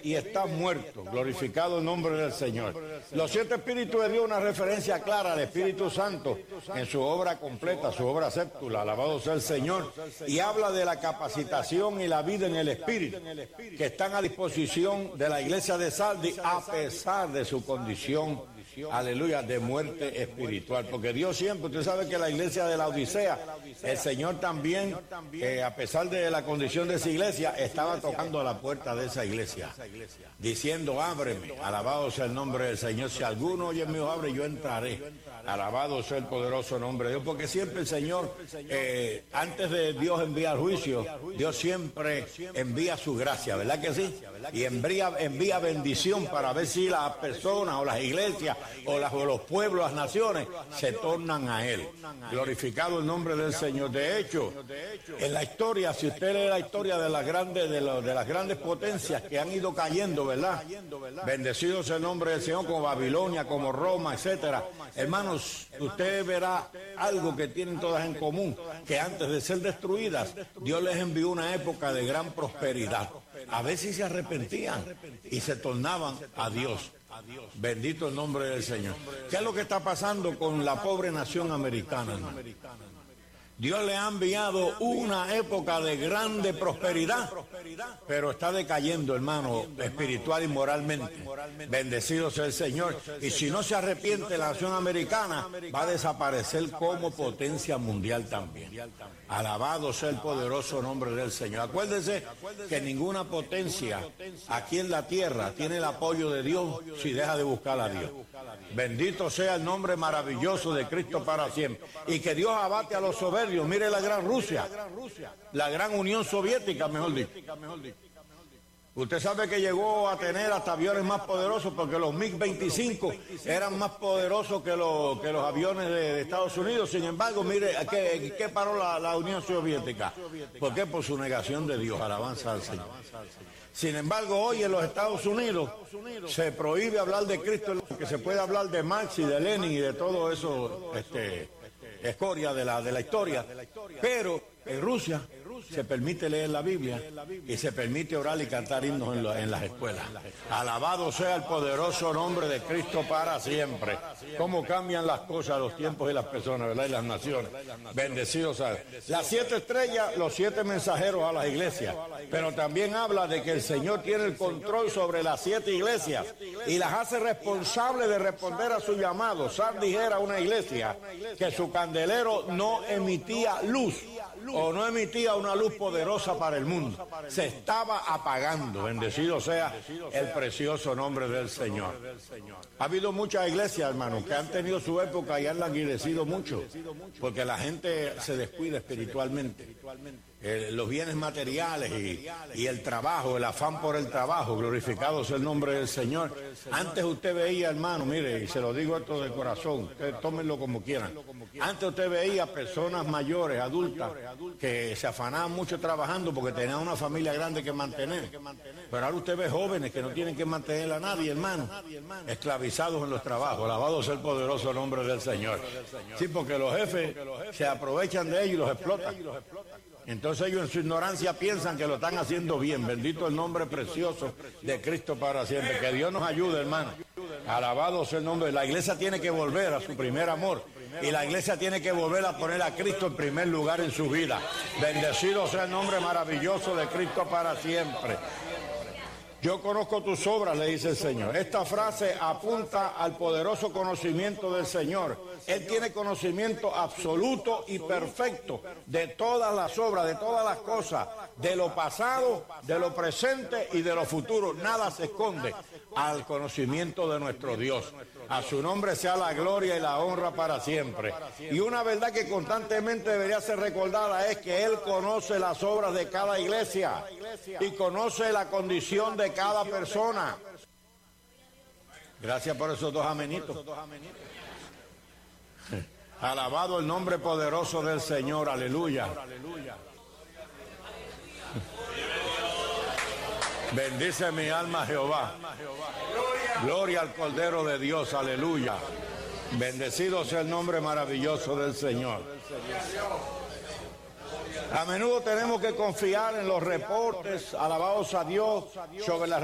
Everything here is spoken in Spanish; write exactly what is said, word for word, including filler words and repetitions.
y estás muerto. Glorificado el nombre del Señor. Los siete espíritus de Dios, una referencia clara al Espíritu Santo en su obra completa, su obra séptula, alabado sea el Señor, y habla de la capacitación y la vida en el Espíritu, que están a disposición de la iglesia de Sardis a pesar de su condición, aleluya, de muerte espiritual, porque Dios siempre, usted sabe que la iglesia de la Odisea, el Señor también, eh, a pesar de la condición de esa iglesia, estaba tocando a la puerta de esa iglesia, diciendo, ábreme, alabado sea el nombre del Señor, si alguno oye mi abre, yo entraré, alabado sea el poderoso nombre de Dios, porque siempre el Señor, eh, antes de Dios enviar juicio, Dios siempre envía su gracia, ¿verdad que sí? Y envía, envía bendición para ver si las personas o las iglesias o, las, o los pueblos, las naciones se tornan a Él. Glorificado el nombre del Señor. De hecho, en la historia, si usted lee la historia de las grandes, de, lo, de las grandes potencias que han ido cayendo, ¿verdad? Bendecido sea el nombre del Señor, como Babilonia, como Roma, etcétera. Hermanos, usted verá algo que tienen todas en común, que antes de ser destruidas, Dios les envió una época de gran prosperidad. A veces se arrepentían y se tornaban a Dios. Bendito el nombre del Señor. ¿Qué es lo que está pasando con la pobre nación americana, hermano? Dios le ha enviado una época de grande prosperidad, pero está decayendo, hermano, espiritual y moralmente. Bendecido sea el Señor. Y si no se arrepiente la nación americana, va a desaparecer como potencia mundial también. Alabado sea el poderoso nombre del Señor. Acuérdense que ninguna potencia aquí en la tierra tiene el apoyo de Dios si deja de buscar a Dios. Bendito sea el nombre maravilloso de Cristo para siempre. Y que Dios abate a los soberbios. Mire la gran Rusia, la gran Unión Soviética, mejor dicho. Usted sabe que llegó a tener hasta aviones más poderosos porque los MiG veinticinco eran más poderosos que los, que los aviones de, de Estados Unidos. Sin embargo, mire, ¿qué, qué paró la, la Unión Soviética? ¿Por qué? Por su negación de Dios. Alabanza al Señor. Sin embargo, hoy en los Estados Unidos se prohíbe hablar de Cristo, que se puede hablar de Marx y de Lenin y de todo eso, este, escoria de la, de la historia. Pero en Rusia se permite leer la Biblia y se permite orar y cantar himnos en, lo, en las escuelas. Alabado sea el poderoso nombre de Cristo para siempre. Cómo cambian las cosas, los tiempos y las personas, ¿verdad? Y las naciones. Bendecidos a las siete estrellas, los siete mensajeros a las iglesias. Pero también habla de que el Señor tiene el control sobre las siete iglesias y las hace responsables de responder a su llamado. Sardis era una iglesia que su candelero no emitía luz o no emitía una luz poderosa para el mundo. Se estaba apagando. Bendecido sea el precioso nombre del Señor. Ha habido muchas iglesias, hermanos, que han tenido su época y han languidecido mucho, porque la gente se descuida espiritualmente. Eh, los bienes materiales y, y el trabajo, el afán por el trabajo, glorificado sea el nombre del Señor. Antes usted veía, hermano, mire, y se lo digo esto de corazón, ustedes tómenlo como quieran. Antes usted veía personas mayores, adultas, que se afanaban mucho trabajando porque tenían una familia grande que mantener. Pero ahora usted ve jóvenes que no tienen que mantener a nadie, hermano, esclavizados en los trabajos. Alabado sea el poderoso nombre del Señor. Sí, porque los jefes se aprovechan de ellos y los explotan. Entonces ellos en su ignorancia piensan que lo están haciendo bien. Bendito el nombre precioso de Cristo para siempre. Que Dios nos ayude, hermano. Alabado sea el nombre. La iglesia tiene que volver a su primer amor. Y la iglesia tiene que volver a poner a Cristo en primer lugar en su vida. Bendecido sea el nombre maravilloso de Cristo para siempre. Yo conozco tus obras, le dice el Señor. Esta frase apunta al poderoso conocimiento del Señor. Él tiene conocimiento absoluto y perfecto de todas las obras, de todas las cosas, de lo pasado, de lo presente y de lo futuro. Nada se esconde al conocimiento de nuestro Dios. A su nombre sea la gloria y la honra para siempre. Y una verdad que constantemente debería ser recordada es que Él conoce las obras de cada iglesia y conoce la condición de cada persona. Gracias por esos dos amenitos. Alabado el nombre poderoso del Señor, aleluya. Bendice mi alma Jehová. Gloria al Cordero de Dios, aleluya. Bendecido sea el nombre maravilloso del Señor. A menudo tenemos que confiar en los reportes, alabados a Dios, sobre las